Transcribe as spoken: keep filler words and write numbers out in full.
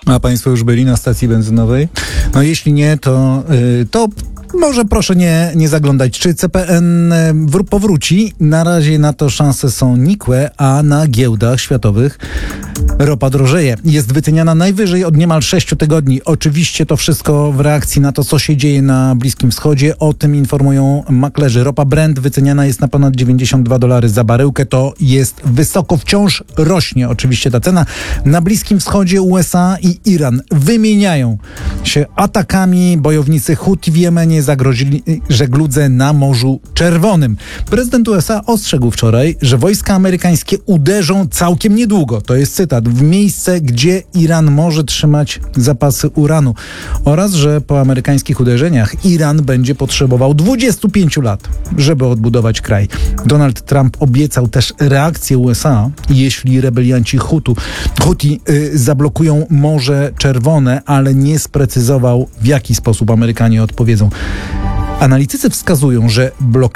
A państwo już byli na stacji benzynowej? No jeśli nie, to, yy, to może proszę nie, nie zaglądać. Czy C P N wr- powróci? Na razie na to szanse są nikłe, a na giełdach światowych ropa drożeje. Jest wyceniana najwyżej od niemal sześciu tygodni. Oczywiście to wszystko w reakcji na to, co się dzieje na Bliskim Wschodzie. O tym informują maklerzy. Ropa Brent wyceniana jest na ponad dziewięćdziesiąt dwa dolary za baryłkę. To jest wysoko, wciąż rośnie oczywiście ta cena. Na Bliskim Wschodzie U S A i Iran wymieniają się atakami. Bojownicy Huti w Jemenie zagrozili żegludze na Morzu Czerwonym. Prezydent U S A ostrzegł wczoraj, że wojska amerykańskie uderzą całkiem niedługo. To jest cytat. W miejsce, gdzie Iran może trzymać zapasy uranu. Oraz, że po amerykańskich uderzeniach Iran będzie potrzebował dwudziestu pięciu lat, żeby odbudować kraj. Donald Trump obiecał też reakcję U S A, jeśli rebelianci Hutu, Huti y, zablokują Morze Czerwone, ale nie sprecyzował, w jaki sposób Amerykanie odpowiedzą. Analitycy wskazują, że blok